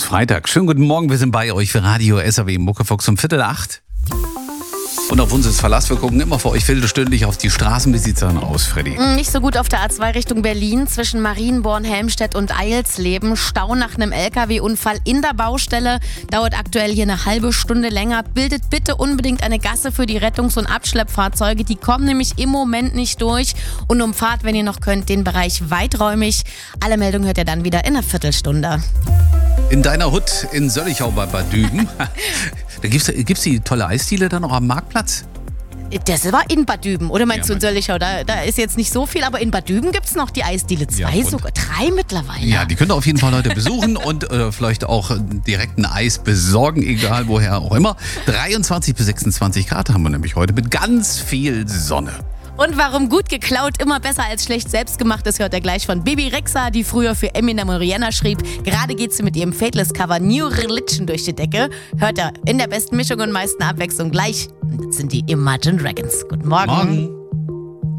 Freitag. Schönen guten Morgen, wir sind bei euch für Radio SAW Muckefuchs um 7:45. Und auf uns ist Verlass. Wir gucken immer für euch viertelstündlich auf die Straßen. Wie sieht's dann aus, Freddy? Nicht so gut auf der A2 Richtung Berlin zwischen Marienborn, Helmstedt und Eilsleben. Stau nach einem LKW-Unfall in der Baustelle. Dauert aktuell hier eine halbe Stunde länger. Bildet bitte unbedingt eine Gasse für die Rettungs- und Abschleppfahrzeuge. Die kommen nämlich im Moment nicht durch. Und umfahrt, wenn ihr noch könnt, den Bereich weiträumig. Alle Meldungen hört ihr dann wieder in einer Viertelstunde. In deiner Hut in Söllichau bei Bad Düben. Da gibt's die tolle Eisdiele dann noch am Marktplatz? Das war in Bad Düben, oder meinst Ja, du in Söllichau? Da ist jetzt nicht so viel, aber in Bad Düben gibt es noch die Eisdiele. 2 Ja, sogar, 3 mittlerweile. Ja, die könnt ihr auf jeden Fall Leute besuchen und vielleicht auch direkt ein Eis besorgen, egal woher auch immer. 23 bis 26 Grad haben wir nämlich heute mit ganz viel Sonne. Und warum gut geklaut immer besser als schlecht selbst gemacht ist, hört ihr gleich von Bibi Rexha, die früher für Eminem und Rihanna schrieb. Gerade geht sie mit ihrem Faithless-Cover New Religion durch die Decke. Hört ihr in der besten Mischung und meisten Abwechslung gleich. Das sind die Imagine Dragons. Guten Morgen. Morgen.